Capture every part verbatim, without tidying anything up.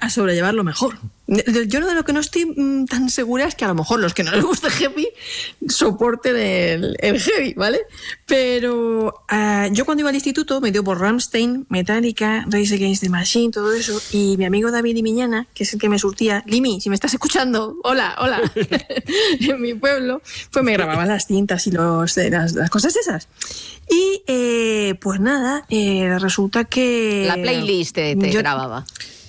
a sobrellevarlo mejor. Yo de lo que no estoy mmm, tan segura es que a lo mejor los que no les gusta heavy soporten el, el heavy, ¿vale? Pero uh, yo cuando iba al instituto me dio por Rammstein, Metallica, Rage Against the Machine, todo eso, y mi amigo David Miñana, que es el que me surtía, Limi, si me estás escuchando, hola, hola, en mi pueblo, pues me grababa las cintas y los, las, las cosas esas. Y eh, pues nada, eh, resulta que... La playlist te, te yo, grababa.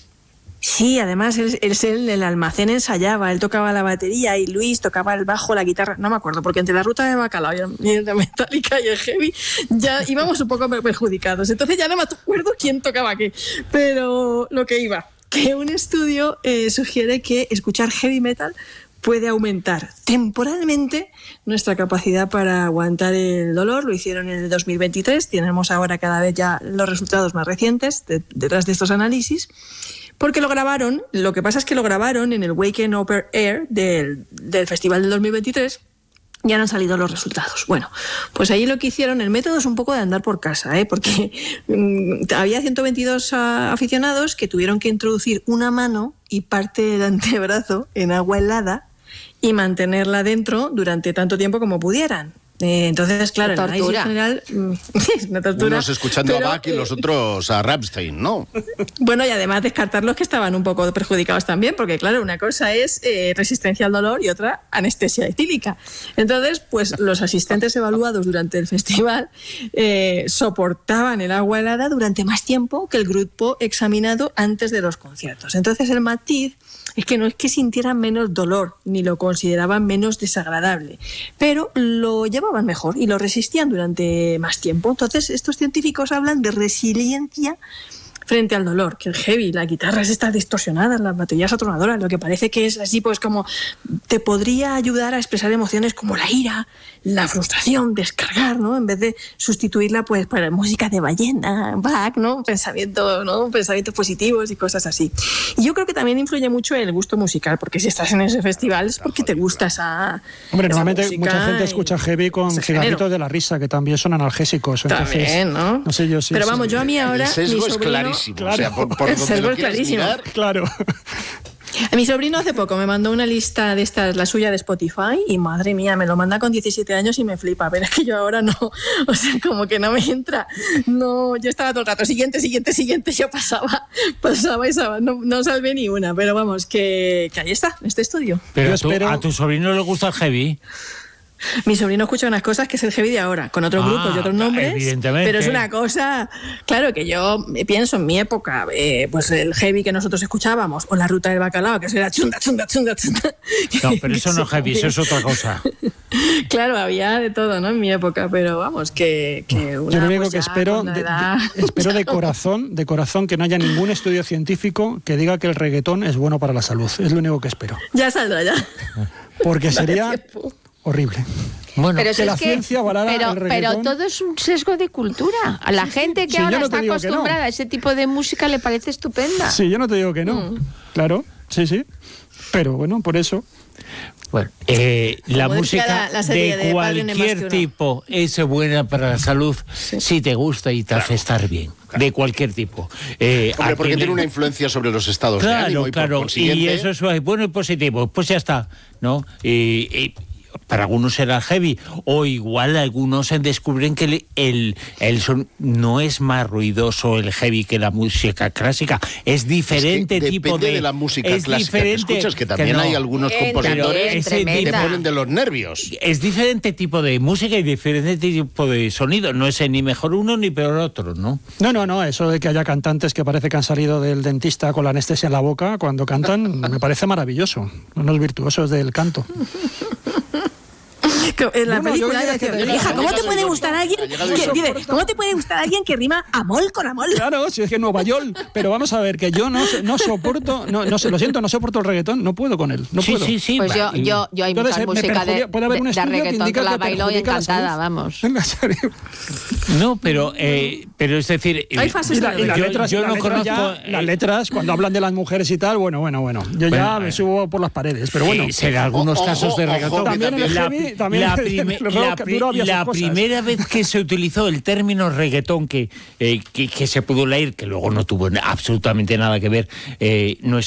Sí, además él, él, él en el almacén ensayaba, él tocaba la batería y Luis tocaba el bajo, la guitarra, no me acuerdo, porque entre la ruta de Bacalao y el de Metallica y el heavy ya íbamos un poco perjudicados, entonces ya no me acuerdo quién tocaba qué, pero lo que iba, que un estudio eh, sugiere que escuchar heavy metal puede aumentar temporalmente nuestra capacidad para aguantar el dolor. Lo hicieron en el dos mil veintitrés, tenemos ahora cada vez ya los resultados más recientes de, detrás de estos análisis, porque lo grabaron, lo que pasa es que lo grabaron en el Wacken Open Air del, del festival del dos mil veintitrés, ya no han salido los resultados. Bueno, pues ahí lo que hicieron, el método es un poco de andar por casa, ¿eh? Porque mmm, había ciento veintidós uh, aficionados que tuvieron que introducir una mano y parte del antebrazo en agua helada y mantenerla dentro durante tanto tiempo como pudieran. Eh, entonces, claro, el análisis general es una tortura. Unos escuchando pero, a Bach y los otros a Rammstein, ¿no? Bueno, y además descartar los que estaban un poco perjudicados también, porque claro, una cosa es eh, resistencia al dolor y otra anestesia etílica. Entonces, pues los asistentes evaluados durante el festival eh, soportaban el agua helada durante más tiempo que el grupo examinado antes de los conciertos. Entonces, el matiz es que no es que sintieran menos dolor, ni lo consideraban menos desagradable, pero lo llevaban mejor y lo resistían durante más tiempo. Entonces, estos científicos hablan de resiliencia frente al dolor, que el heavy, las guitarras están distorsionadas, las baterías atronadoras, lo que parece que es así, pues como te podría ayudar a expresar emociones como la ira, la frustración, descargar, ¿no? En vez de sustituirla, pues, para música de ballena, Bach, ¿no? Pensamiento, ¿no? Pensamientos positivos y cosas así. Y yo creo que también influye mucho el gusto musical, porque si estás en ese festival es porque te gusta esa Hombre, esa normalmente mucha gente escucha heavy con cigarritos de la risa, que también son analgésicos. Entonces, también, ¿no? No sé yo si... Pero sí, vamos, sí. yo a mí ahora... El sesgo mi es sobrino, clarísimo. Claro. O sea, por, por donde lo quieras mirar. Claro. A mi sobrino hace poco me mandó una lista de estas, la suya de Spotify, y madre mía, me lo manda con diecisiete años y me flipa, pero es que yo ahora no, o sea, como que no me entra, no, yo estaba todo el rato, siguiente, siguiente, siguiente, yo pasaba, pasaba y pasaba, no, no salvé ni una, pero vamos, que, que ahí está, este estudio. Pero Yo tú, espero... a tu sobrino le gusta el heavy. Mi sobrino escucha unas cosas que es el heavy de ahora, con otros Ah, grupos y otros nombres, evidentemente. pero es una cosa, claro, que yo pienso en mi época, eh, pues el heavy que nosotros escuchábamos, o la ruta del bacalao, que eso era chunda, chunda, chunda, chunda. No, pero eso no es heavy, eso es otra cosa. Claro, había de todo, ¿no? En mi época, pero vamos, que, que una, Yo lo único pues que ya espero, con la de, edad, de, espero de corazón, de corazón que no haya ningún estudio científico que diga que el reggaetón es bueno para la salud. Es lo único que espero. Ya saldrá, ya. Porque sería horrible. Bueno, pero que la es ciencia avalara pero, el reggaetón. pero todo es un sesgo de cultura. A la gente que sí, ahora yo no te está digo que no. acostumbrada a ese tipo de música le parece estupenda. Sí, yo no te digo que no. Mm. Claro, sí, sí. Pero bueno, por eso. Bueno, eh, la Como decía música la- la serie de, de Padre no hay más que cualquier uno. tipo es buena para la salud si te gusta y te hace estar bien. De cualquier tipo. Eh, Hombre, porque atiende- tiene una influencia sobre los estados de Claro, ánimo y claro, por consiguiente... y eso es bueno y positivo, pues ya está, ¿no? Y, y para algunos será heavy, o igual algunos descubren que el, el, el son no es más ruidoso el heavy que la música clásica, es diferente es que tipo depende de... de la música es clásica que escuchas, que también no. hay algunos Entre, compositores entre, que te meta. ponen de los nervios. Es diferente tipo de música y diferente tipo de sonido, no es ni mejor uno ni peor otro, ¿no? No, no, no, eso de que haya cantantes que parece que han salido del dentista con la anestesia en la boca cuando cantan, me parece maravilloso. Unos virtuosos del canto. En la Bueno, película yo decía, creo que- hija, ¿cómo ha te llegado puede irónico, gustar a alguien ha llegado que, irónico. dice, ¿cómo te puede gustar a alguien que rima amol con amol? Claro, si es que Nueva York, pero vamos a ver, que yo no, no soporto, no, no sé, lo siento, no soporto el reggaetón, no puedo con él, no sí, puedo. sí, sí. Pues yo, va, y- yo, yo hay Entonces, mucha me música de, perjudica- puede haber un de, de estudio que reggaetón indica que la que bailo y perjudica la encantada, salud. vamos. En serio. No, pero, eh, pero es decir... Hay eh, fases Y, la- y las yo- letras, yo las no letras ya- conozco, eh, las letras, cuando hablan de las mujeres y tal, bueno, bueno, bueno. Yo ya Bueno, me eh, subo por las paredes, pero bueno. Eh, será algunos Ojo, casos de ojo, reggaetón. que También en el la, heavy, también la en el prime- rock la pri- duro había sus la cosas. primera vez que se utilizó el término reggaetón que, eh, que, que se pudo leer, que luego no tuvo absolutamente nada que ver, eh, no es